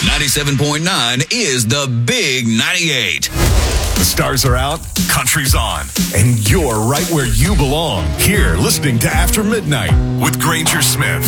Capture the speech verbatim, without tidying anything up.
ninety-seven point nine is the Big ninety-eight. The stars are out, country's on, and you're right where you belong. Here, listening to After Midnight with Granger Smith.